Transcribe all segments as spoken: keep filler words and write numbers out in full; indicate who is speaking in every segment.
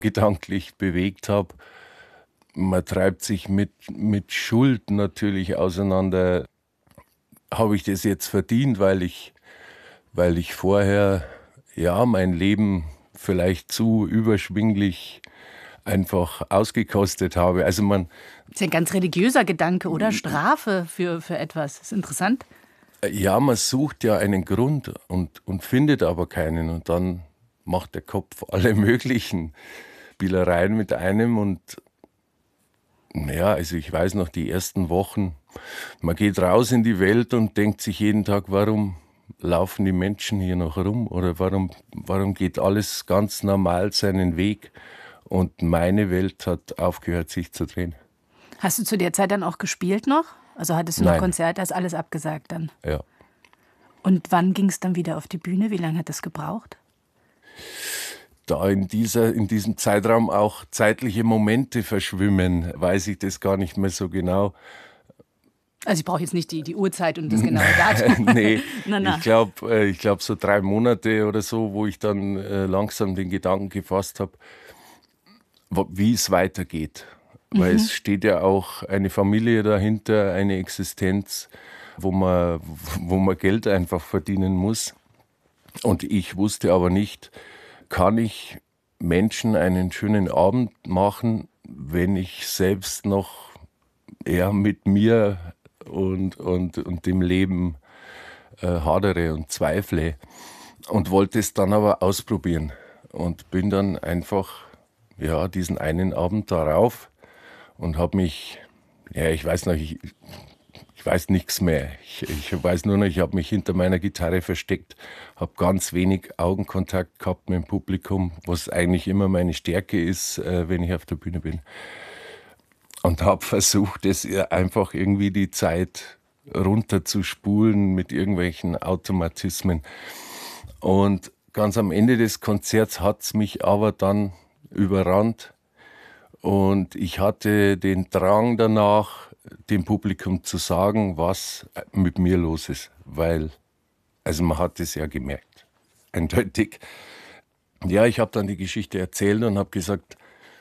Speaker 1: gedanklich bewegt habe. Man treibt sich mit, mit Schuld natürlich auseinander. Habe ich das jetzt verdient, weil ich, weil ich vorher ja, mein Leben vielleicht zu überschwinglich einfach ausgekostet habe. Also man,
Speaker 2: das ist ein ganz religiöser Gedanke, oder? Strafe für, für etwas. Das ist interessant.
Speaker 1: Ja, man sucht ja einen Grund und, und findet aber keinen. Und dann macht der Kopf alle möglichen Spielereien mit einem. Und ja, also ich weiß noch, die ersten Wochen, man geht raus in die Welt und denkt sich jeden Tag, warum laufen die Menschen hier noch rum? Oder warum, warum geht alles ganz normal seinen Weg? Und meine Welt hat aufgehört, sich zu drehen.
Speaker 2: Hast du zu der Zeit dann auch gespielt noch? Also hattest du noch
Speaker 1: Nein.
Speaker 2: Konzerte, hast alles abgesagt dann?
Speaker 1: Ja.
Speaker 2: Und wann ging es dann wieder auf die Bühne? Wie lange hat das gebraucht?
Speaker 1: Da in, dieser, in diesem Zeitraum auch zeitliche Momente verschwimmen, weiß ich das gar nicht mehr so genau.
Speaker 2: Also ich brauche jetzt nicht die, die Uhrzeit und das genaue Datum.
Speaker 1: Nee,
Speaker 2: na, na.
Speaker 1: ich glaube ich glaub so drei Monate oder so, wo ich dann äh, langsam den Gedanken gefasst habe, wie es weitergeht. Mhm. Weil es steht ja auch eine Familie dahinter, eine Existenz, wo man, wo man Geld einfach verdienen muss. Und ich wusste aber nicht, kann ich Menschen einen schönen Abend machen, wenn ich selbst noch eher mit mir und, und, und dem Leben äh, hadere und zweifle. Und wollte es dann aber ausprobieren. Und bin dann einfach, ja, diesen einen Abend darauf und habe mich, ja, ich weiß noch, ich, ich weiß nichts mehr. Ich, ich weiß nur noch, ich habe mich hinter meiner Gitarre versteckt, habe ganz wenig Augenkontakt gehabt mit dem Publikum, was eigentlich immer meine Stärke ist, äh, wenn ich auf der Bühne bin. Und habe versucht, es einfach irgendwie die Zeit runterzuspulen mit irgendwelchen Automatismen. Und ganz am Ende des Konzerts hat es mich aber dann überrannt. Und ich hatte den Drang danach, dem Publikum zu sagen, was mit mir los ist. Weil, also man hat es ja gemerkt, eindeutig. Ja, ich habe dann die Geschichte erzählt und habe gesagt,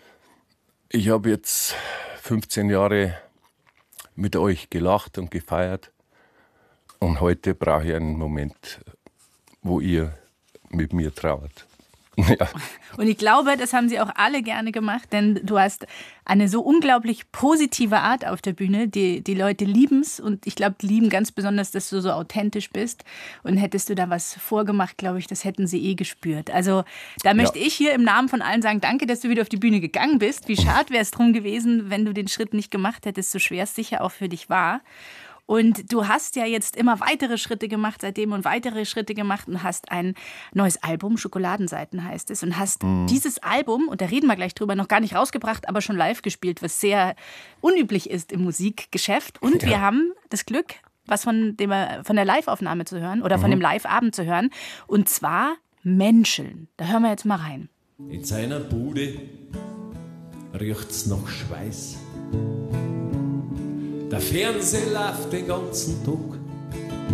Speaker 1: ich habe jetzt fünfzehn Jahre mit euch gelacht und gefeiert. Und heute brauche ich einen Moment, wo ihr mit mir trauert. Ja.
Speaker 2: Und ich glaube, das haben sie auch alle gerne gemacht, denn du hast eine so unglaublich positive Art auf der Bühne. Die, die Leute lieben es und ich glaube, die lieben ganz besonders, dass du so authentisch bist. Und hättest du da was vorgemacht, glaube ich, das hätten sie eh gespürt. Also da möchte ja. ich hier im Namen von allen sagen, danke, dass du wieder auf die Bühne gegangen bist. Wie schade wäre es drum gewesen, wenn du den Schritt nicht gemacht hättest, so schwer es sicher auch für dich war. Und du hast ja jetzt immer weitere Schritte gemacht seitdem und weitere Schritte gemacht und hast ein neues Album, Schokoladenseiten heißt es, und hast mhm. dieses Album, und da reden wir gleich drüber, noch gar nicht rausgebracht, aber schon live gespielt, was sehr unüblich ist im Musikgeschäft. Und ja. wir haben das Glück, was von, dem, von der Live-Aufnahme zu hören oder mhm. von dem Live-Abend zu hören, und zwar Menscheln. Da hören wir jetzt mal rein.
Speaker 3: In seiner Bude riecht's nach Schweiß. Der Fernseher läuft den ganzen Tag